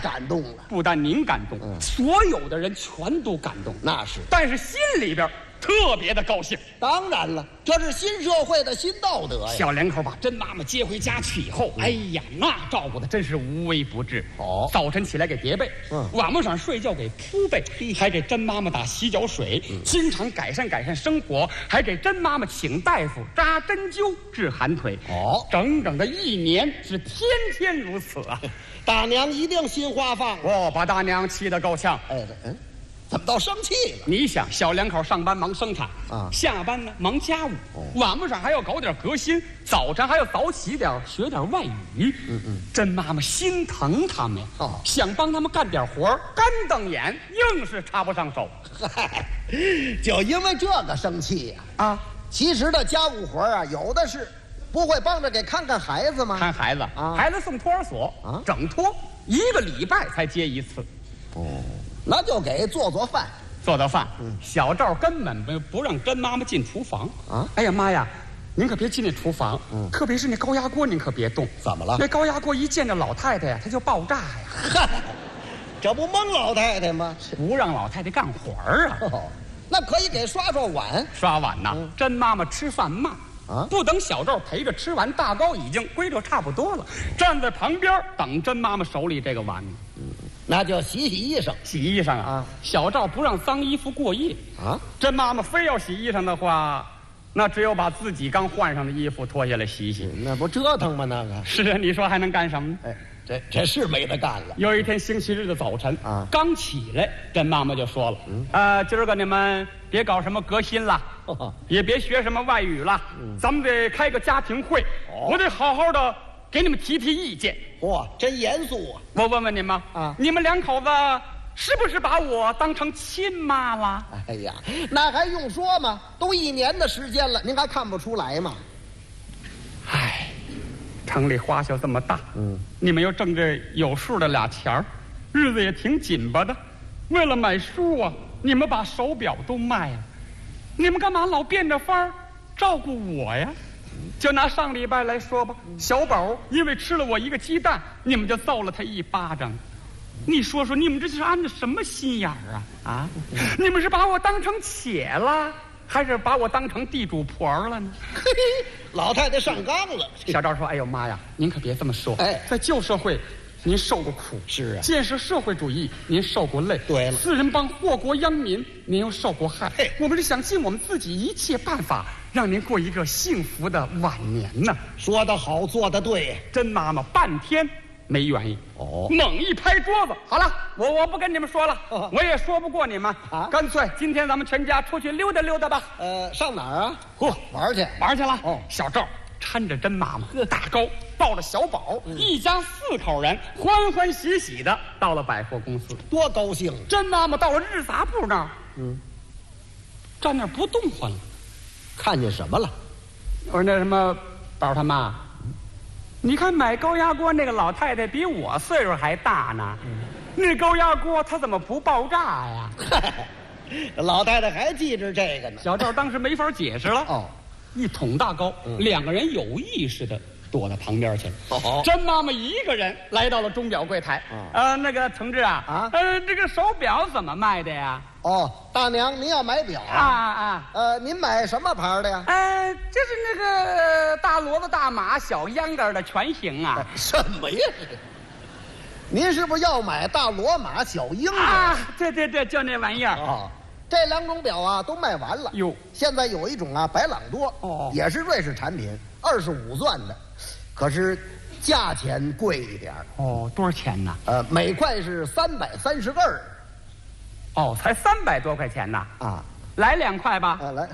感动了。 不但您感动，所有的人全都感动。 那是， 但是心里边特别的高兴。 当然了，这是新社会的新道德呀。 小两口把甄妈妈接回家去以后，哎呀，那照顾的真是无微不至。 哦， 早晨起来给叠被，晚上睡觉给铺被，还给甄妈妈打洗脚水，经常改善生活，还给甄妈妈请大夫扎针灸治寒腿。 哦， 整整的1年是天天如此啊！ 大娘一定心花放了。 我把大娘气得够呛。 哎，怎么到生气了？ 你想，小两口上班忙生产啊， 下班呢忙家务，晚上还要搞点革新，早晨还要早起点学点外语。甄妈妈心疼他们呀，想帮他们干点活，干瞪眼，硬是插不上手。 就因为这个生气呀？啊，其实的家务活啊，有的是，不会帮着给看看孩子吗？ 看孩子啊，孩子送托儿所啊，整托1个礼拜才接1次。 哦。那就给做饭， 做饭。小赵根本不让甄妈妈进厨房啊！哎呀妈呀，您可别进那厨房，特别是那高压锅，您可别动。 怎么了？ 那高压锅一见着老太太呀，它就爆炸呀！ 这不蒙老太太吗？ 不让老太太干活啊！ 那可以给刷碗。 刷碗呐，甄妈妈吃饭慢啊，不等小赵陪着吃完，大高已经归着差不多了，站在旁边等甄妈妈手里这个碗。 那就洗衣裳， 洗衣裳啊！小赵不让脏衣服过夜啊。甄妈妈非要洗衣裳的话，那只有把自己刚换上的衣服脱下来洗洗。 那不折腾吗？那个是啊，你说还能干什么呢？ 哎，这是没得干了。 有一天星期日的早晨啊，刚起来，甄妈妈就说了：今儿个你们别搞什么革新了，也别学什么外语了，咱们得开个家庭会，我得好好的给你们提意见。 哇，真严肃啊！ 我问问你们啊，你们2口子是不是把我当成亲妈了？ 哎呀，那还用说吗？都1年的时间了，您还看不出来吗？ 唉，城里花销这么大，你们又挣这有数的俩钱儿，日子也挺紧巴的。为了买书啊，你们把手表都卖了，你们干嘛老变着法儿照顾我呀？就拿上礼拜来说吧，小宝因为吃了我1个鸡蛋，你们就揍了他1巴掌。你说说，你们这是安着什么心眼儿啊？啊，你们是把我当成且了，还是把我当成地主婆了呢？ 嘿，老太太上纲了。 小赵说：“哎呦妈呀，您可别这么说。在旧社会，您受过苦； 是啊， 建设社会主义，您受过累。 对了， 四人帮祸国殃民，您又受过害。我们是想尽我们自己一切办法，让您过一个幸福的晚年呢。” 说得好，做得对。 甄妈妈半天没原因，猛一拍桌子：“好了，我不跟你们说了，我也说不过你们啊！干脆今天咱们全家出去溜达溜达吧。 上哪儿啊？玩去了。小赵搀着甄妈妈，大高抱着小宝，一家4口人欢欢喜喜的到了百货公司，多高兴！甄妈妈到了日杂部那儿，站那儿不动弹了。看见什么了？我说那什么，宝他妈。你看买高压锅那个老太太比我岁数还大呢，那高压锅它怎么不爆炸呀？老太太还记着这个呢。小赵当时没法解释了。一捅大高，2个人有意识的躲到旁边去了。甄妈妈一个人来到了钟表柜台。那个同志啊，这个手表怎么卖的呀？大娘，您要买表啊？您买什么牌的呀？就是那个大骡子、大马、小秧歌的全形啊。什么呀？您是不是要买大骡马、小鹰啊？对，就那玩意儿。这2种表啊都卖完了。哟，现在有一种啊白朗多，也是瑞士产品，25钻的，可是价钱贵一点。多少钱呢？每块是332。才300多块钱呢。来2块吧。来。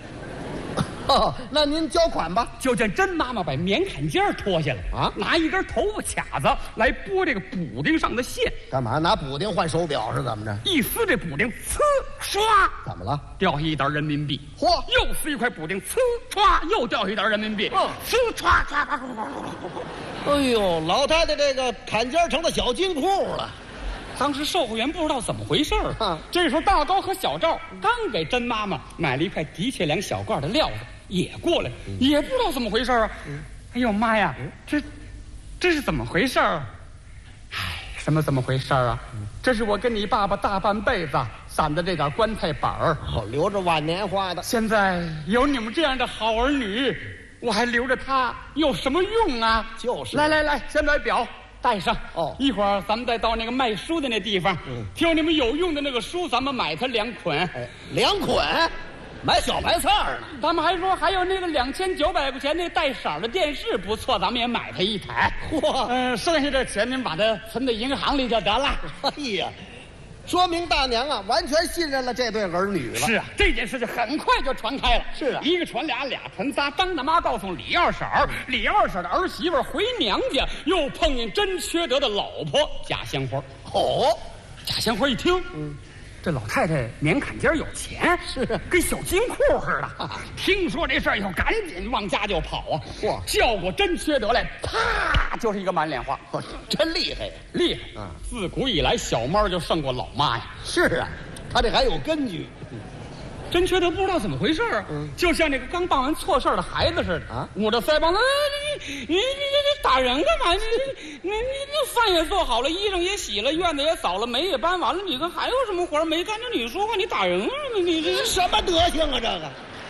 那您交款吧。就见甄妈妈把棉坎肩脱下来拿一根头发卡子来拨这个补丁上的线。干嘛？拿补丁换手表是怎么着？一撕这补丁，呲唰，怎么了？掉下1沓人民币。嚯！又撕一块补丁，呲唰，又掉下1沓人民币。呲唰唰。哎呦，老太太这个坎肩成了小金库了。当时售货员不知道怎么回事这时候大高和小赵刚给甄妈妈买了一块的确2小罐的料子，也过来，也不知道怎么回事哎呦妈呀，这是怎么回事怎么回事啊？这是我跟你爸爸大半辈子攒的这点棺材本儿， 留着晚年花的。 现在有你们这样的好儿女，我还留着它有什么用啊？ 就是。 来，先把表带上。一会儿咱们再到那个卖书的那地方，挑你们有用的那个书，咱们买它2捆。 2捆？买小白菜呢？ 咱们还说还有那个2900块钱那带色的电视不错，咱们也买它1台。 嚯！ 剩下的钱您把它存在银行里就得了。 哎呀，说明大娘啊，完全信任了这对儿女了。 是啊，这件事情很快就传开了。 是啊， 一个传俩，俩传仨。张大妈告诉李二婶儿，李二婶的儿媳妇回娘家，又碰见真缺德的老婆贾香花。贾香花一听，这老太太年坎肩有钱， 是跟小金库似的。听说这事儿以后，赶紧往家就跑啊！叫过真缺德来，啪就是一个满脸花。 真厉害呀！ 厉害啊！自古以来，小猫就胜过老妈呀。 是啊，他这还有根据。 真缺德不知道怎么回事啊！就像那个刚办完错事的孩子似的啊，捂着腮帮子，你打人干嘛？你饭也做好了，衣裳也洗了，院子也扫了，煤也搬完了，你看还有什么活没干？着你说话，你打人啊？你这什么德行啊？这个，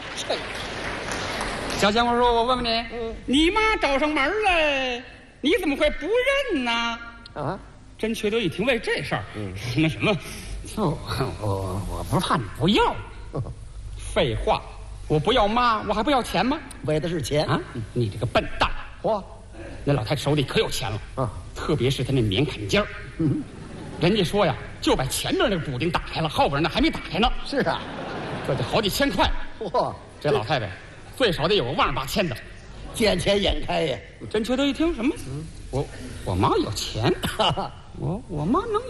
小香花说：“我问问你，你妈找上门来，你怎么会不认呢？”啊！真缺德一听为这事儿，那什么，我不是怕你不要。废话，我不要妈，我还不要钱吗？ 为的是钱啊！ 你这个笨蛋！那老太太手里可有钱了啊！特别是她那棉坎肩儿，人家说呀，就把前面那个补丁打开了，后边那还没打开呢。 是啊， 这得好几千块。这老太太最少得有个18000的， 见钱眼开呀！ 真缺德一听什么？我妈有钱，我妈能。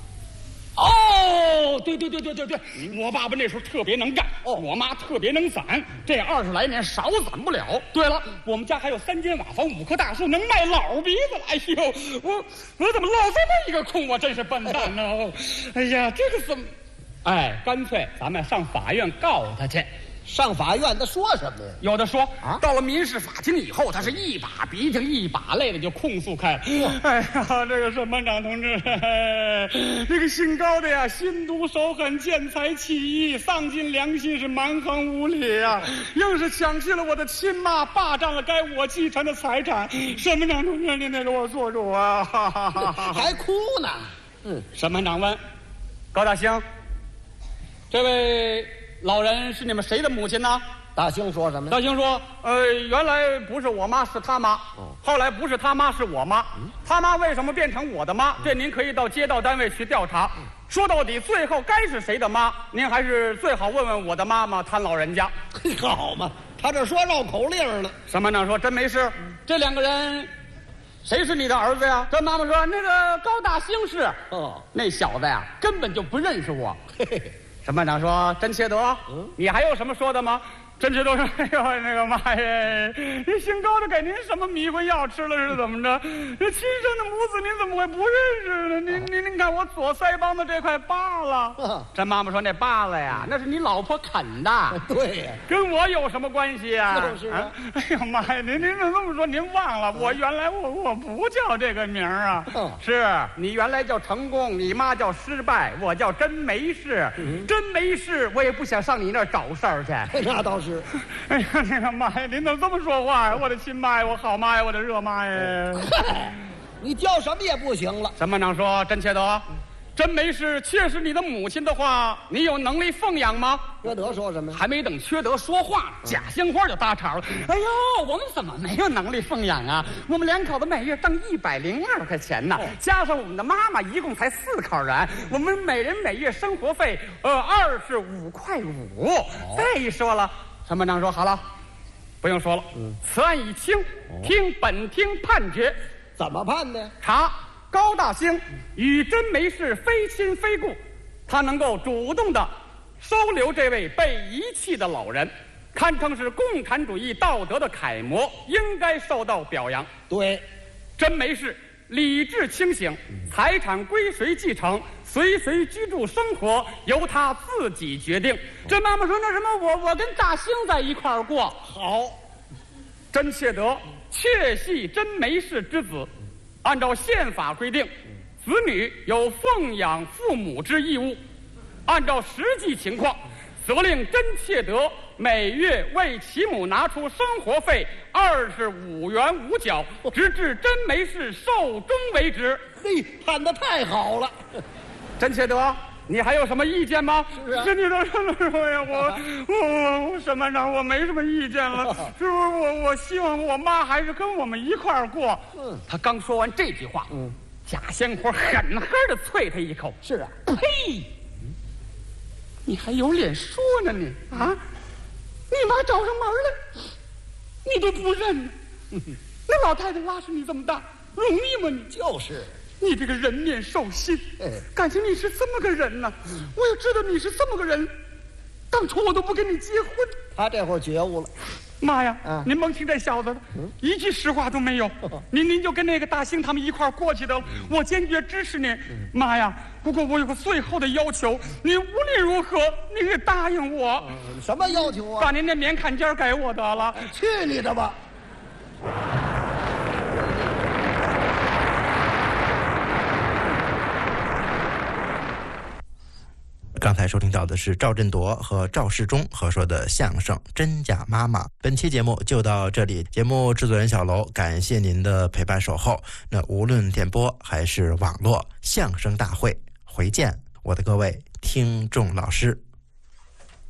对，我爸爸那时候特别能干，我妈特别能攒，这20来年少攒不了。对了，我们家还有3间瓦房，5棵大树，能卖老鼻子了。哎呦，我怎么落这么一个空？我真是笨蛋呢！哎呀，这个怎么？干脆咱们上法院告他去。 上法院他说什么呀？ 有的说啊，到了民事法庭以后，他是一把鼻涕一把泪的就控诉开了。哎呀，这个审判长同志，这个姓高的呀，心毒手狠，见财起意，丧尽良心，是蛮横无理啊！硬是抢去了我的亲妈，霸占了该我继承的财产。审判长同志，您得给我做主啊！ 还哭呢。 审判长问高大兴，这位老人是你们谁的母亲呢？ 大兴说什么？ 大兴说：原来不是我妈，是他妈。后来不是他妈，是我妈。他妈为什么变成我的妈？这您可以到街道单位去调查。说到底，最后该是谁的妈？您还是最好问问我的妈妈谭老人家。 好嘛，他这说绕口令呢。 审判长说：真没事。这2个人，谁是你的儿子呀？这妈妈说：那个高大兴是。那小子呀，根本就不认识我。审判长说：真缺德，你还有什么说的吗？真缺德说：哎呦，那个妈呀，这姓高的给您什么迷魂药吃了是怎么着？这亲生的母子您怎么会不认识呢？您看我左腮帮子这块疤了。这妈妈说：那疤了呀，那是你老婆啃的。 对呀， 跟我有什么关系啊？ 就是啊。 哎呦妈呀，您怎么这么说？您忘了我原来我不叫这个名啊。是你原来叫成功，你妈叫失败，我叫真没事。真没事，我也不想上你那儿找事儿去。 那倒是。 哎呀，那个妈呀，您怎么这么说话呀？我的亲妈呀，我好妈呀，我的热妈呀！ 你叫什么也不行了。 审判长说：真缺德，真没事，确实你的母亲的话，你有能力奉养吗？ 缺德说什么？ 还没等缺德说话，贾香花就搭茬了。哎呦，我们怎么没有能力奉养啊？我们2口子每月挣102块钱呢，加上我们的妈妈，一共才4口人，我们每人每月生活费25.5块5。再一说了。审判长说：好了，不用说了。此案已清，听本庭判决。 怎么判的？ 查高大兴与真没事非亲非故，他能够主动的收留这位被遗弃的老人，堪称是共产主义道德的楷模，应该受到表扬。 对， 真没事理智清醒，财产归谁继承，随谁居住生活，由他自己决定。这妈妈说：那什么，我跟大兴在一块儿过。好，真缺德，确系真没事之子。按照宪法规定， 子女有奉养父母之义务，按照实际情况，责令真切德每月为其母拿出生活费25元5角，直至真没事寿终为止。 嘿，判得太好了。 真切德，你还有什么意见吗？ 是啊， 是你都这么说呀，我什么呢？我没什么意见了。就是我希望我妈还是跟我们一块儿过。他刚说完这句话，贾仙婆狠狠地啐他一口。 是啊， 呸！你还有脸说呢你啊？你妈找上门来，你都不认。那老太太拉扯你这么大，容易吗你？ 就是。 你这个人面兽心，感情你是这么个人呢？我也知道你是这么个人，当初我都不跟你结婚。 他这会儿觉悟了。 妈呀，您甭听这小子的，一句实话都没有。您就跟那个大兴他们一块儿过去的了，我坚决支持您。妈呀，不过我有个最后的要求，您无论如何，您得答应我。 什么要求啊？ 把您那棉坎肩给我得了。 去你的吧！ 刚才收听到的是赵振铎和赵世忠合说的相声《真假妈妈》。本期节目就到这里，节目制作人小楼感谢您的陪伴守候。那无论电波还是网络，相声大会回见，我的各位听众老师。